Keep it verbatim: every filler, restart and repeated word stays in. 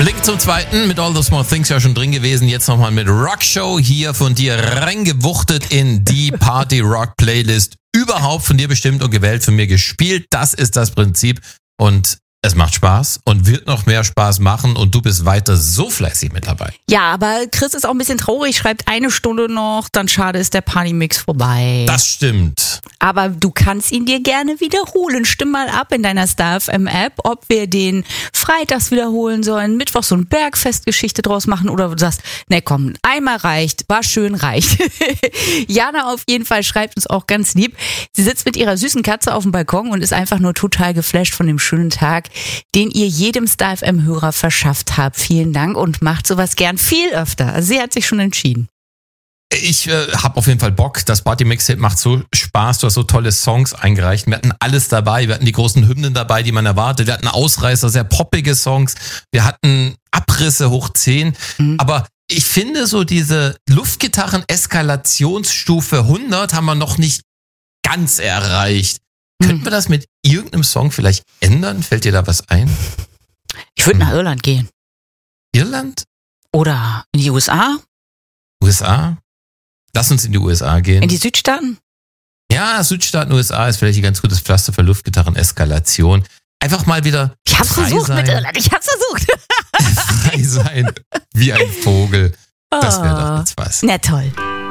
Blick zum Zweiten, mit All the Small Things ja schon drin gewesen. Jetzt nochmal mit Rock Show hier von dir reingewuchtet in die Party Rock Playlist. Überhaupt von dir bestimmt und gewählt, von mir gespielt. Das ist das Prinzip und es macht Spaß und wird noch mehr Spaß machen und du bist weiter so fleißig mit dabei. Ja, aber Chris ist auch ein bisschen traurig, schreibt eine Stunde noch, dann schade ist der Partymix vorbei. Das stimmt. Aber du kannst ihn dir gerne wiederholen. Stimm mal ab in deiner Star F M App, ob wir den freitags wiederholen sollen, Mittwoch so ein Bergfestgeschichte draus machen oder du sagst, ne komm, einmal reicht, war schön, reicht. Jana auf jeden Fall schreibt uns auch ganz lieb. Sie sitzt mit ihrer süßen Katze auf dem Balkon und ist einfach nur total geflasht von dem schönen Tag, den ihr jedem Star F M-Hörer verschafft habt. Vielen Dank und macht sowas gern viel öfter. Sie hat sich schon entschieden. Ich äh, habe auf jeden Fall Bock. Das Party-Mix-Hit macht so Spaß. Du hast so tolle Songs eingereicht. Wir hatten alles dabei. Wir hatten die großen Hymnen dabei, die man erwartet. Wir hatten Ausreißer, sehr poppige Songs. Wir hatten Abrisse hoch zehn. Mhm. Aber ich finde so diese Luftgitarren-Eskalationsstufe hundert haben wir noch nicht ganz erreicht. Mhm. Könnten wir das mit irgendeinem Song vielleicht ändern? Fällt dir da was ein? Ich würde nach Irland gehen. Irland? Oder in die U S A? U S A? Lass uns in die U S A gehen. In die Südstaaten? Ja, Südstaaten, U S A ist vielleicht ein ganz gutes Pflaster für Luftgitarren-Eskalation. Einfach mal wieder Ich hab's frei versucht sein. mit Irland, ich hab's versucht. Frei sein, wie ein Vogel. Das wäre doch jetzt was. Na toll.